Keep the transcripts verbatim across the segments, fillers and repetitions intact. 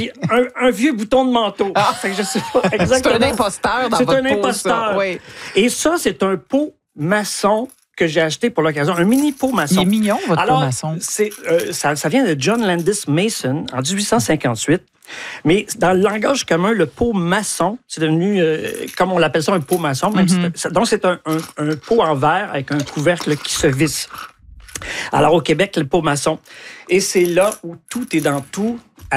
puis un, un vieux bouton de manteau. Ah. Fait que je sais pas exactement. C'est un imposteur dans C'est votre un peau, imposteur. ça. Oui. Et ça, c'est un pot maçon que j'ai acheté pour l'occasion, un mini pot maçon. Il est mignon, votre Alors, pot maçon. c'est, euh, ça, ça vient de John Landis Mason en dix-huit cent cinquante-huit. Mais dans le langage commun, le pot maçon, c'est devenu, euh, comme on l'appelle ça, un pot maçon. Même Mm-hmm. si, donc, c'est un, un, un pot en verre avec un couvercle qui se visse. Alors, au Québec, le pot maçon. Et c'est là où tout est dans tout.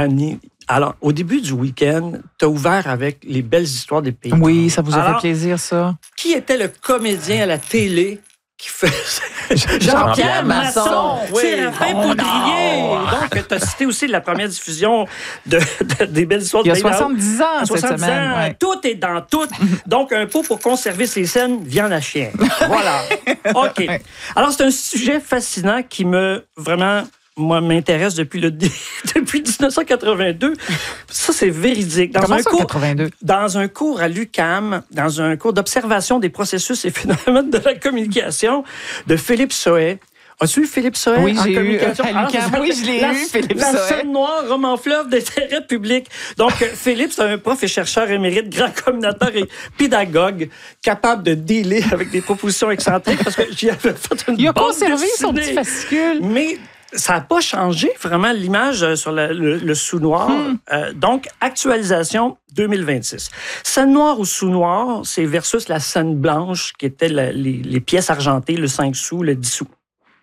Alors, au début du week-end, tu as ouvert avec les belles histoires des pays. Oui, ça vous a Alors, fait plaisir, ça. Qui était le comédien à la télé qui faisait... Jean-Pierre Masson. Oui. Séraphin Poudrier. Donc, tu as cité aussi la première diffusion de, de- des belles histoires Il y a de pays. soixante-dix ans, À cette soixante-dix semaine. ans, Ouais. tout est dans tout. Donc, un pot pour conserver ses scènes, viande à chien. Voilà. OK. Alors, c'est un sujet fascinant qui me, vraiment, moi, m'intéresse depuis, le, depuis dix-neuf cent quatre-vingt-deux. Ça, c'est véridique. Dans Comment un ça, cours, quatre-vingt-deux? Dans un cours à l'U Q A M, dans un cours d'observation des processus et phénomènes de la communication de Philippe Sohet. As-tu eu Philippe Sohet Oui, en j'ai eu, communication? à l'U Q A M. Alors, Oui, je l'ai la, eu, Philippe la Sohet. scène noire, roman fleuve d'intérêt public. Donc, euh, Philippe, c'est un prof et chercheur émérite, grand communateur et pédagogue, capable de dealer avec des propositions excentriques, parce que j'y avais fait une Il a bande conservé son dessinée. petit fascicule. Mais ça n'a pas changé vraiment l'image euh, sur le, le- le sous-noir. Hmm. Euh, donc, actualisation deux mille vingt-six. Scène noire ou sous-noir, c'est versus la scène blanche qui était la- les, les pièces argentées, le cinq sous, le dix sous.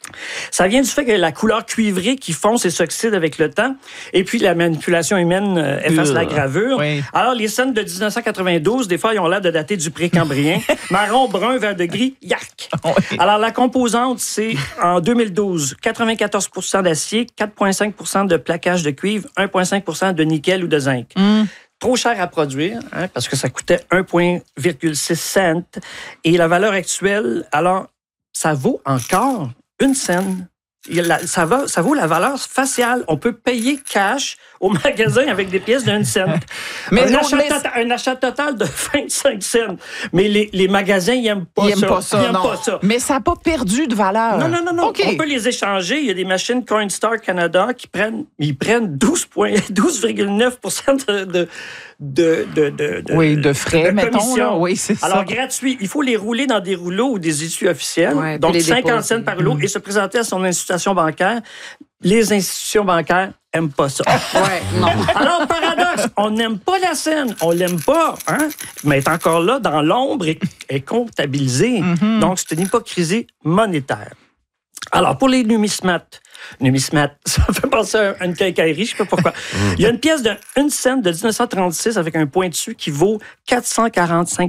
Ça vient du fait que la couleur cuivrée qui fonce et s'oxyde avec le temps, et puis la manipulation humaine euh, efface Euh, la gravure. oui. Alors, les scènes de dix-neuf cent quatre-vingt-douze, des fois, ils ont l'air de dater du précambrien. Marron, brun, vert de gris, yark. Oui. Alors, la composante, c'est en deux mille douze, quatre-vingt-quatorze pour cent d'acier, quatre virgule cinq pour cent de plaquage de cuivre, un virgule cinq pour cent de nickel ou de zinc. Mm. Trop cher à produire, hein, parce que ça coûtait un virgule six cents. Et la valeur actuelle, alors, ça vaut encore une scène. Il y a la- Ça, va, ça vaut la valeur faciale. On peut payer cash au magasin avec des pièces d'une cent. Mais un, non, achat mais- total, un achat total de vingt-cinq cents. Mais les, les magasins, ils n'aiment pas, Il n'aime pas ça, Ils aiment non. pas ça. Mais ça n'a pas perdu de valeur. Non, non, non, non. OK. On peut les échanger. Il y a des machines Coinstar Canada qui prennent, ils prennent douze virgule neuf pour cent de, de, de, de, de, de- Oui, de frais, mettons, commission. là. Oui, c'est ça. Alors, gratuit. Il faut les rouler dans des rouleaux ou des issues officielles. Ouais, puis donc, les cinquante déposer. cents par rouleau et se présenter à son institution bancaire. Les institutions bancaires n'aiment pas ça. Ouais, non. Alors, paradoxe, on n'aime pas la scène, on l'aime pas, hein? Mais elle est encore là, dans l'ombre, et est comptabilisée. Mm-hmm. Donc, c'est une hypocrisie monétaire. Alors, pour les numismates, numismates, ça me fait penser à une quincaillerie, je ne sais pas pourquoi. Il y a une pièce de une cent de dix-neuf cent trente-six avec un point dessus qui vaut quatre cent quarante-cinq,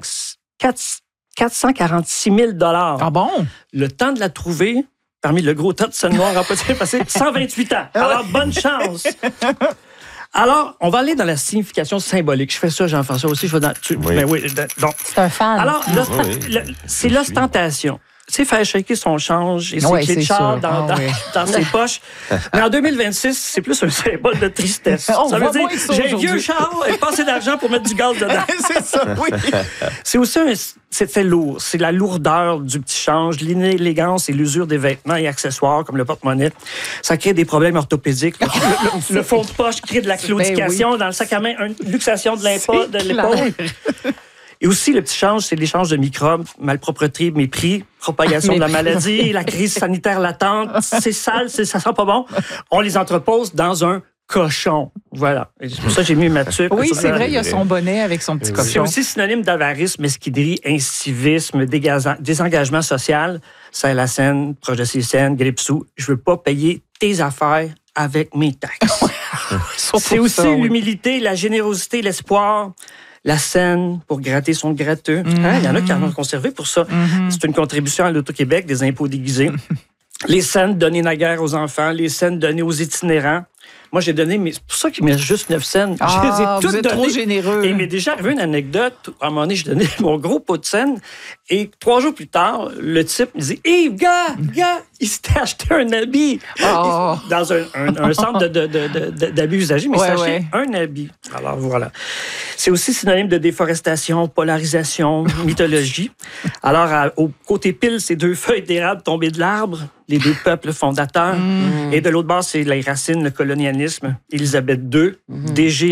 quatre cent quarante-six mille dollars. Ah bon? Le temps de la trouver, parmi le gros tas de scène noire, a passé cent vingt-huit ans. Alors, bonne chance. Alors, on va aller dans la signification symbolique. Je fais ça, Jean-François aussi. Je vais dans, tu, Oui. ben oui, dans- donc, C'est un fan. alors, l'ost- Oui, le- c'est l'ostentation. Tu sais, faire shaker son change et ses Oui, clés de c'est char sûr. dans, Ah dans- oui. dans ses poches. Mais en deux mille vingt-six, c'est plus un symbole de tristesse. On ça veut voit dire, moins ça j'ai un aujourd'hui. vieux char et pas assez d'argent pour mettre du gaz dedans. c'est ça, oui. C'est aussi un, c'est fait lourd. C'est la lourdeur du petit change, l'inélégance et l'usure des vêtements et accessoires comme le porte-monnaie. Ça crée des problèmes orthopédiques. Le, le- le fond de poche crée de la claudication. Dans le sac à main, une luxation de l'impôt de l'épaule. Et aussi, le petit change, c'est l'échange de microbes, malpropreté, mépris, propagation de la maladie, la crise sanitaire latente. C'est sale, c'est, ça sent pas bon. On les entrepose dans un cochon. Voilà. Et c'est pour ça que j'ai mis ma tuque. Oui, Ça, c'est vrai, il y a son bonnet avec son petit c'est cochon. aussi synonyme d'avarice, mesquinerie, incivisme, dégaza- désengagement social. C'est la scène, proche de ces scènes, grippe-sous. Je veux pas payer tes affaires avec mes taxes. C'est aussi ça, oui. l'humilité, la générosité, l'espoir. La scène pour gratter son gratteux. Hein, il y en a qui en ont conservé pour ça. C'est une contribution à l'Auto-Québec des impôts déguisés. Les scènes données naguère aux enfants, les scènes données aux itinérants. Moi, j'ai donné, mais c'est pour ça qu'il me reste juste neuf scènes. Ah, je les ai vous toutes êtes données. trop généreux. Et il m'est déjà arrivé une anecdote. À un moment donné, j'ai donné mon gros pot de scène. Et trois jours plus tard, le type me dit « Hey, gars, gars, il s'était acheté un habit. Oh. Dans un, un- un centre de, de, de, de- d'abus usagés, mais il Ouais, s'est acheté ouais. un habit. » Alors, voilà. C'est aussi synonyme de déforestation, polarisation, mythologie. Alors, à- au côté pile, c'est deux feuilles d'érable tombées de l'arbre, les deux peuples fondateurs. Et de l'autre bord, c'est les racines, le colonialisme, Élisabeth deux, D G